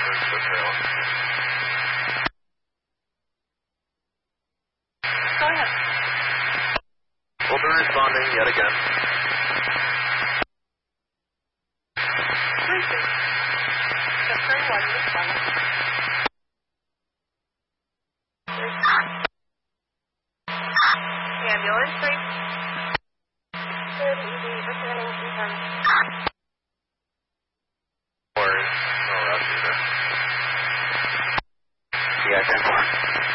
Go ahead. We'll be responding yet again. Just very one responding. Ambulance 3. Good, easy, returning, confirm. Or, no rush either. Yeah, 10-4.